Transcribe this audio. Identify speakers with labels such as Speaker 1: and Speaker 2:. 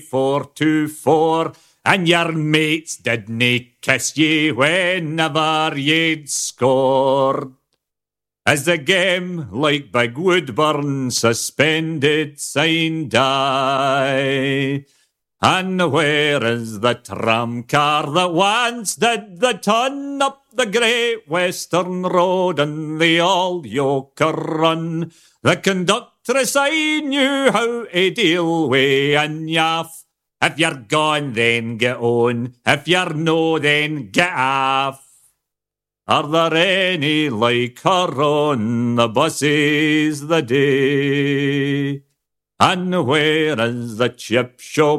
Speaker 1: 4-2-4, and your mates didn't kiss ye whenever you'd scored. As the game, like Big Woodburn, suspended signed aye. And where is the tram car that once did the ton up the Great Western Road and the All Yoker Run? The conductress I knew how to deal wi' and yaff. If you're gone, then get on. If you're no, then get off. Are there any like her on the buses the day? And where is the chip shop